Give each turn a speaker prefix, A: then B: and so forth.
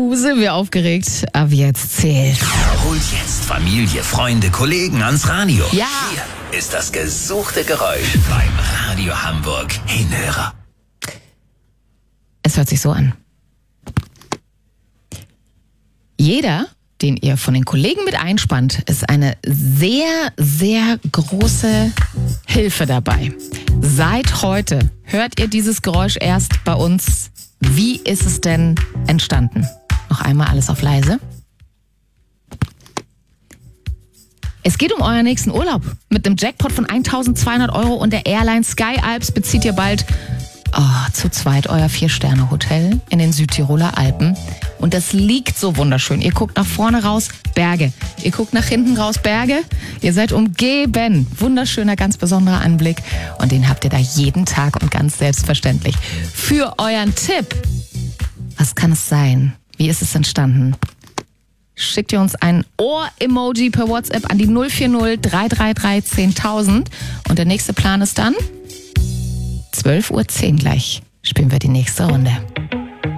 A: sind wir aufgeregt? Ab jetzt zählt.
B: Holt jetzt Familie, Freunde, Kollegen ans Radio.
A: Ja.
B: Hier ist das gesuchte Geräusch beim Radio Hamburg Hinhörer.
A: Es hört sich so an. Jeder, den ihr von den Kollegen mit einspannt, ist eine sehr, sehr große Hilfe dabei. Seit heute hört ihr dieses Geräusch erst bei uns. Wie ist es denn entstanden? Noch einmal alles auf leise. Es geht um euren nächsten Urlaub. Mit einem Jackpot von 1.200 € und der Airline Sky Alps bezieht ihr bald zu zweit euer 4-Sterne-Hotel in den Südtiroler Alpen. Und das liegt so wunderschön. Ihr guckt nach vorne raus, Berge. Ihr guckt nach hinten raus, Berge. Ihr seid umgeben. Wunderschöner, ganz besonderer Anblick. Und den habt ihr da jeden Tag und ganz selbstverständlich. Für euren Tipp. Was kann es sein? Wie ist es entstanden? Schickt ihr uns ein Ohr-Emoji per WhatsApp an die 040 333 10.000. Und der nächste Plan ist dann 12:10 Uhr gleich. Spielen wir die nächste Runde.